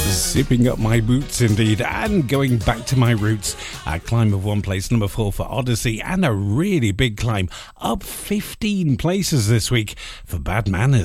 Zipping up my boots indeed, and going back to my roots. A climb of one place, number 4 for Odyssey, and a really big climb, up 15 places this week for Bad Manners.